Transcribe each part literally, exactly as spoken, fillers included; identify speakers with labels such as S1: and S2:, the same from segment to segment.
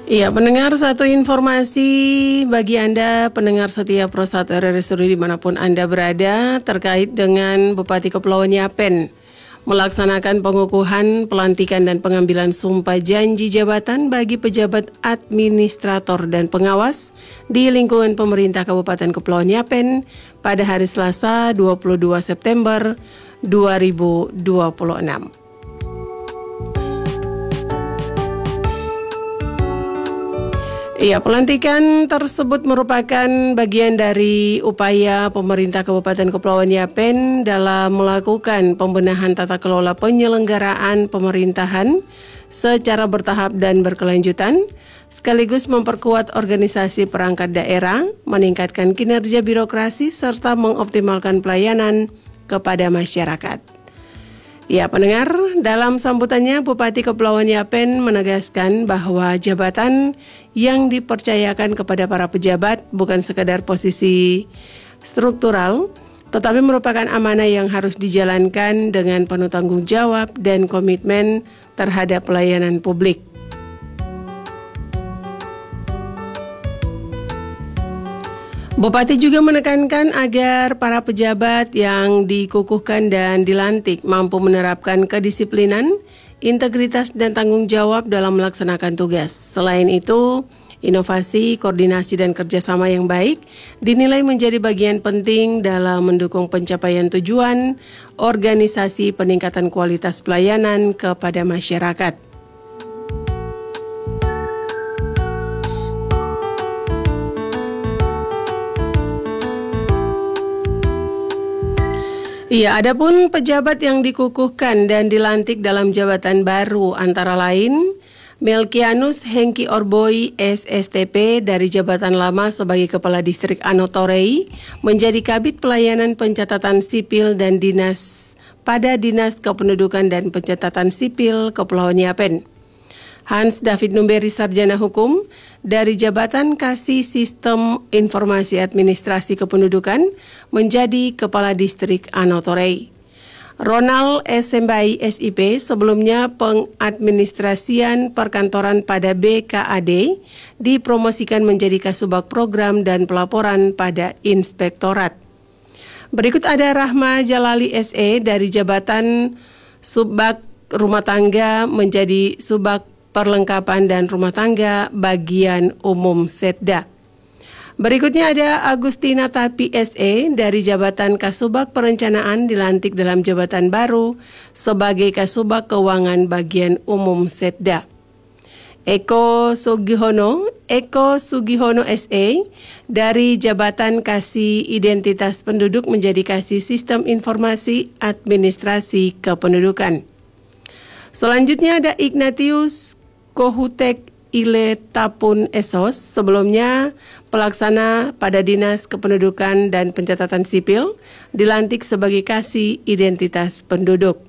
S1: Iya, pendengar, satu informasi bagi Anda, pendengar setia Pro satu R R I Studio dimanapun Anda berada, terkait dengan Bupati Kepulauan Yapen melaksanakan pengukuhan, pelantikan dan pengambilan sumpah janji jabatan bagi pejabat administrator dan pengawas di lingkungan pemerintah Kabupaten Kepulauan Yapen pada hari Selasa dua puluh dua September dua ribu dua puluh enam. Iya, pelantikan tersebut merupakan bagian dari upaya pemerintah Kabupaten Kepulauan Yapen dalam melakukan pembenahan tata kelola penyelenggaraan pemerintahan secara bertahap dan berkelanjutan, sekaligus memperkuat organisasi perangkat daerah, meningkatkan kinerja birokrasi, serta mengoptimalkan pelayanan kepada masyarakat. Ya, pendengar, dalam sambutannya Bupati Kepulauan Yapen menegaskan bahwa jabatan yang dipercayakan kepada para pejabat bukan sekadar posisi struktural, tetapi merupakan amanah yang harus dijalankan dengan penuh tanggung jawab dan komitmen terhadap pelayanan publik. Bupati juga menekankan agar para pejabat yang dikukuhkan dan dilantik mampu menerapkan kedisiplinan, integritas, dan tanggung jawab dalam melaksanakan tugas. Selain itu, inovasi, koordinasi, dan kerjasama yang baik dinilai menjadi bagian penting dalam mendukung pencapaian tujuan organisasi peningkatan kualitas pelayanan kepada masyarakat. Iya, adapun pejabat yang dikukuhkan dan dilantik dalam jabatan baru antara lain Melkianus Hengki Orboy S S T P dari jabatan lama sebagai Kepala Distrik Anotorei menjadi Kabid Pelayanan Pencatatan Sipil dan Dinas pada Dinas Kependudukan dan Pencatatan Sipil Kepulauan Yapen. Hans David Numberi Sarjana Hukum dari Jabatan Kasih Sistem Informasi Administrasi Kependudukan menjadi Kepala Distrik Anotorei. Ronald S. Sembai S I P sebelumnya pengadministrasian perkantoran pada B K A D dipromosikan menjadi Kasubag Program dan Pelaporan pada Inspektorat. Berikut ada Rahma Jalali S E dari Jabatan Subbag Rumah Tangga menjadi Subbag Perlengkapan dan Rumah Tangga Bagian Umum Setda. Berikutnya ada Agustina Tapi S E dari Jabatan Kasubag Perencanaan dilantik dalam jabatan baru sebagai Kasubag Keuangan Bagian Umum Setda. Eko Sugihono, Eko Sugihono S E dari Jabatan Kasih Identitas Penduduk menjadi Kasih Sistem Informasi Administrasi Kependudukan. Selanjutnya ada Ignatius Kohutek Ile Tapun Esos, sebelumnya pelaksana pada Dinas Kependudukan dan Pencatatan Sipil, dilantik sebagai Kasih Identitas Penduduk.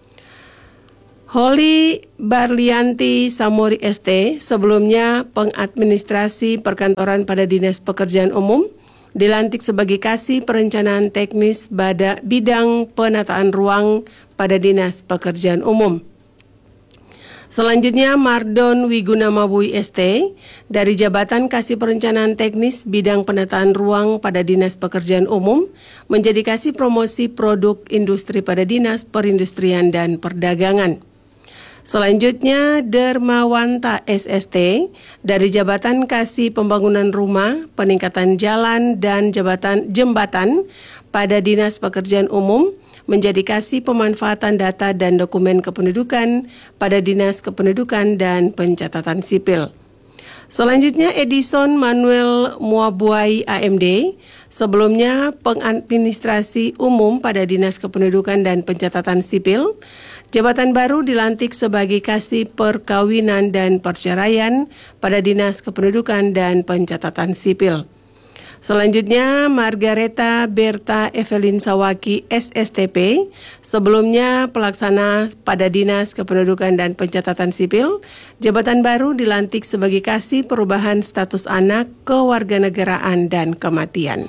S1: Holly Barlianti Samori S T, sebelumnya pengadministrasi perkantoran pada Dinas Pekerjaan Umum, dilantik sebagai Kasih Perencanaan Teknis pada bidang penataan ruang pada Dinas Pekerjaan Umum. Selanjutnya Mardon Wiguna Mabui S T dari Jabatan Kasih Perencanaan Teknis Bidang Penataan Ruang pada Dinas Pekerjaan Umum menjadi Kasih Promosi Produk Industri pada Dinas Perindustrian dan Perdagangan. Selanjutnya Dermawanta S S T dari Jabatan Kasih Pembangunan Rumah, Peningkatan Jalan dan Jabatan Jembatan pada Dinas Pekerjaan Umum menjadi Kasih Pemanfaatan Data dan Dokumen Kependudukan pada Dinas Kependudukan dan Pencatatan Sipil. Selanjutnya Edison Manuel Muabuai A M D, sebelumnya pengadministrasi umum pada Dinas Kependudukan dan Pencatatan Sipil, jabatan baru dilantik sebagai Kasih Perkawinan dan Perceraian pada Dinas Kependudukan dan Pencatatan Sipil. Selanjutnya Margareta Berta Evelyn Sawaki S S T P, sebelumnya pelaksana pada Dinas Kependudukan dan Pencatatan Sipil, jabatan baru dilantik sebagai Kasih Perubahan Status Anak, Kewarganegaraan dan Kematian.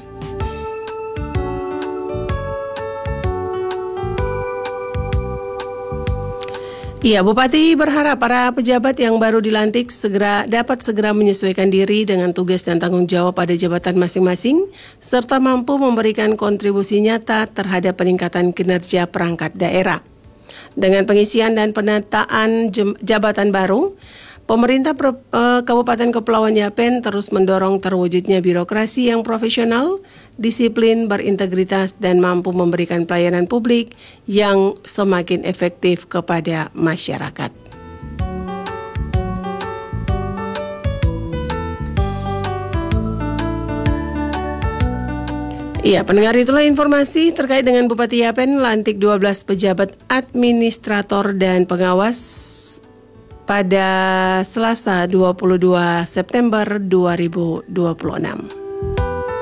S1: Iya, Bupati berharap para pejabat yang baru dilantik segera dapat segera menyesuaikan diri dengan tugas dan tanggung jawab pada jabatan masing-masing, serta mampu memberikan kontribusi nyata terhadap peningkatan kinerja perangkat daerah. Dengan pengisian dan penataan jabatan baru, pemerintah Pro, eh, Kabupaten Kepulauan Yapen terus mendorong terwujudnya birokrasi yang profesional, disiplin, berintegritas, dan mampu memberikan pelayanan publik yang semakin efektif kepada masyarakat. Iya, pendengar, itulah informasi terkait dengan Bupati Yapen lantik dua belas pejabat administrator dan pengawas pada Selasa dua puluh dua September dua ribu dua puluh enam.